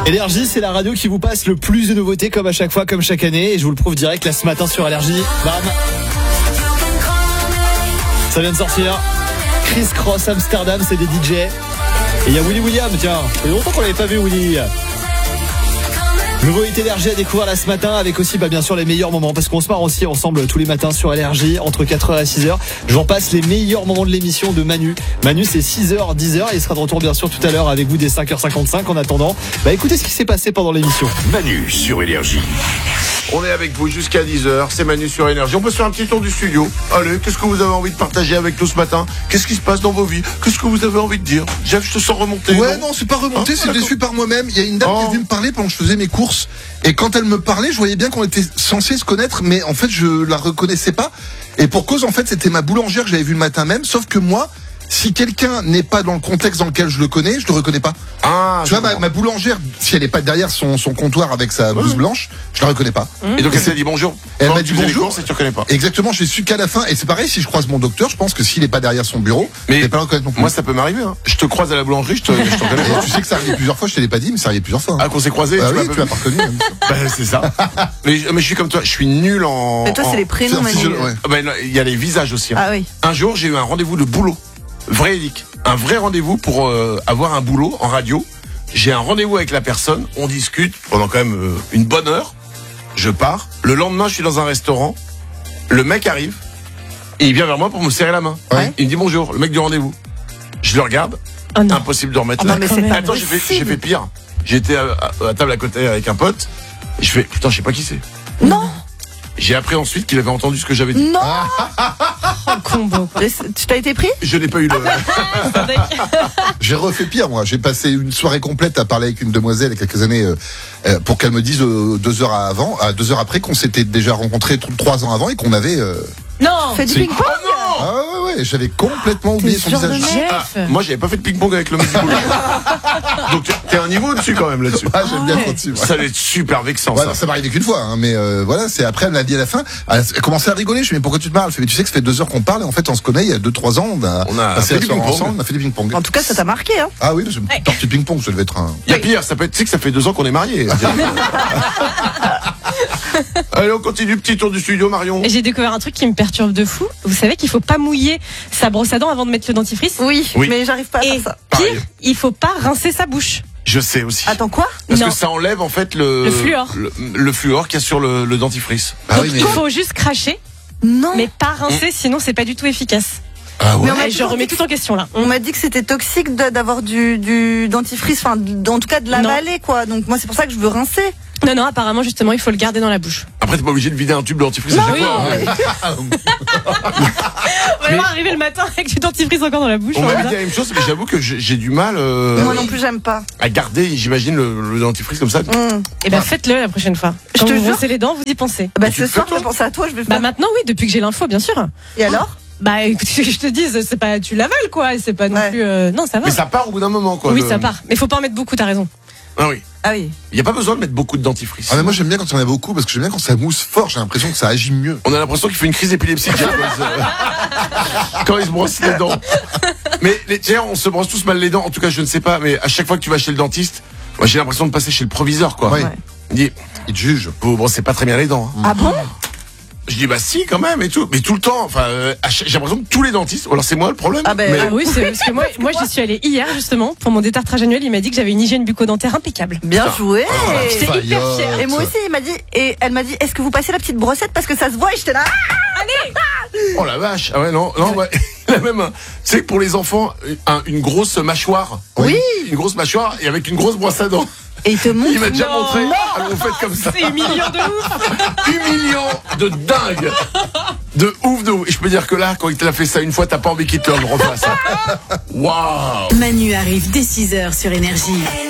Énergie, c'est la radio qui vous passe le plus de nouveautés comme à chaque fois, comme chaque année. Et je vous le prouve direct là ce matin sur Énergie. Bam. Ça vient de sortir. Chris Cross Amsterdam, c'est des DJ. Et il y a Willy William, tiens. Ça fait longtemps qu'on l'avait pas vu, Willy. Nouveau hit Énergie à découvrir là ce matin avec aussi bien sûr les meilleurs moments parce qu'on se marre aussi ensemble tous les matins sur Énergie entre 4h et 6h. J'en passe les meilleurs moments de l'émission de Manu. Manu c'est 6h, 10h et il sera de retour bien sûr tout à l'heure avec vous dès 5h55 en attendant. Écoutez ce qui s'est passé pendant l'émission. Manu sur Énergie. On est avec vous jusqu'à 10h, c'est Manu sur Énergie. On peut se faire un petit tour du studio. Allez, qu'est-ce que vous avez envie de partager avec nous ce matin? Qu'est-ce qui se passe dans vos vies? Qu'est-ce que vous avez envie de dire? Jeff, je te sens remonter. Ouais, non, c'est pas remonté, c'est déçu par moi-même. Il y a une dame qui est venue me parler pendant que je faisais mes courses. Et quand elle me parlait, je voyais bien qu'on était censé se connaître, mais en fait, je la reconnaissais pas. Et pour cause, en fait, c'était ma boulangère que j'avais vue le matin même, sauf que moi, si quelqu'un n'est pas dans le contexte dans lequel je le connais, je le reconnais pas. Ah, tu vois, ma boulangère, si elle n'est pas derrière son comptoir avec sa blouse blanche, je la reconnais pas. Et donc elle t'a dit bonjour. Elle m'a dit bonjour. Et tu reconnais pas. Exactement, je l'ai su qu'à la fin. Et c'est pareil, si je croise mon docteur, je pense que s'il n'est pas derrière son bureau, je vais pas le reconnaître non plus. Moi, ça peut m'arriver. Hein. Je te croise à la boulangerie, je te reconnais pas. Tu sais que ça arrive plusieurs fois, je te l'ai pas dit, mais ça arrive plusieurs fois. Hein. Ah, qu'on s'est croisés, tu l'as pas reconnu. C'est ça. mais je suis comme toi, je suis nul en. Mais toi, c'est les prénoms, Manu. Il y a les visages aussi. Hein. Ah oui. Un jour, j'ai eu un rendez-vous de boulot. Véridique. Un vrai rendez-vous pour avoir un boulot en radio. J'ai un rendez-vous avec la personne, on discute pendant quand même une bonne heure. Je pars. Le lendemain, je suis dans un restaurant. Le mec arrive et il vient vers moi pour me serrer la main. Ouais. Il me dit bonjour, le mec du rendez-vous. Je le regarde. Oh non. Impossible de remettre non, mais c'est pas Attends, j'ai fait pire. J'étais à table à côté avec un pote. Et je fais putain, je sais pas qui c'est. Non. J'ai appris ensuite qu'il avait entendu ce que j'avais dit. Non. Oh, combo. Tu t'as été pris? Je n'ai pas eu le. J'ai refait pire, moi. J'ai passé une soirée complète à parler avec une demoiselle il y a quelques années pour qu'elle me dise 2 heures après qu'on s'était déjà rencontrés 3 ans avant et qu'on avait. Non. Fait du ping-pong. Ah ouais, j'avais complètement oublié son visage. Moi, j'avais pas fait de ping-pong avec le mec du boulot. Donc t'es un niveau dessus quand même là-dessus. Ah, j'aime bien trop dessus. Ça va être super vexant. Ouais, ça m'est arrivé qu'une fois, hein, mais voilà, c'est après elle m'a dit à la fin, elle a commencé à rigoler. Je lui ai dit mais pourquoi tu te marres? Elle fait mais tu sais que ça fait 2 heures qu'on parle et en fait on se connaît il y a 2-3 ans. On a passé la soirée ensemble, on a fait du ping-pong. En tout cas, ça t'a marqué, hein? Ah oui, une partie de ping-pong, ça devait être un. Il y a pire, ça peut être, tu sais que ça fait 2 ans qu'on est mariés. Allez, on continue, petit tour du studio, Marion. J'ai découvert un truc qui me perturbe de fou. Vous savez qu'il faut pas mouiller sa brosse à dents avant de mettre le dentifrice? Oui. Mais j'arrive pas à faire ça. Pire, il faut pas rincer sa bouche. Je sais aussi. Attends, quoi? Parce que ça enlève en fait le fluor. Le fluor qu'il y a sur le dentifrice. Donc il faut juste cracher. Non. Mais pas rincer, sinon c'est pas du tout efficace. Ah ouais. Mais je remets tout en question là. On m'a dit que c'était toxique d'avoir du dentifrice, enfin, en tout cas de l'avaler, quoi. Donc moi, c'est pour ça que je veux rincer. Non, apparemment, justement, il faut le garder dans la bouche. Après, t'es pas obligé de vider un tube de dentifrice à chaque fois. Vraiment arriver le matin avec du dentifrice encore dans la bouche. On m'a dit la même chose, mais j'avoue que j'ai du mal moi non plus, j'aime pas. à garder, j'imagine, le dentifrice comme ça. Et faites-le la prochaine fois. Quand vous brossez les dents, vous y pensez. Ce soir, je vais penser à toi, je vais faire. Maintenant, oui, depuis que j'ai l'info, bien sûr. Et alors? Écoute, je te dis, c'est pas, tu l'avales, quoi. C'est pas non plus, non, ça va. Mais ça part au bout d'un moment, quoi. Oui, ça part. Mais faut pas en mettre beaucoup, t'as raison. Ah oui. Il n'y a pas besoin de mettre beaucoup de dentifrice. Ah mais moi j'aime bien quand il y en a beaucoup parce que j'aime bien quand ça mousse fort, j'ai l'impression que ça agit mieux. On a l'impression qu'il fait une crise épileptique quand il se brosse les dents. Mais tiens, on se brosse tous mal les dents, en tout cas je ne sais pas, mais à chaque fois que tu vas chez le dentiste, moi j'ai l'impression de passer chez le proviseur, quoi. Ouais. Il te juge. Vous brossez pas très bien les dents. Ah bon? Je dis si quand même et tout, mais tout le temps. Enfin, j'ai l'impression que tous les dentistes. Alors c'est moi le problème. Oui, c'est parce que moi j'y suis allée hier justement pour mon détartrage annuel. Il m'a dit que j'avais une hygiène bucco-dentaire impeccable. Bien joué. J'étais hyper fière. Et moi aussi, elle m'a dit, est-ce que vous passez la petite brossette parce que ça se voit? Et j'étais là. Allez. Oh la vache. Ah ouais non. Il a même, tu sais, pour les enfants, une grosse mâchoire. Oui. Une grosse mâchoire et avec une grosse brosse à dents. Et il te montre. Il m'a déjà montré. Alors vous faites comme ça. C'est humiliant de ouf. Humiliant de dingue. De ouf. Et je peux dire que là, quand il t'a fait ça une fois, t'as pas envie qu'il te le refasse. Waouh. Manu arrive dès 6h sur Énergie.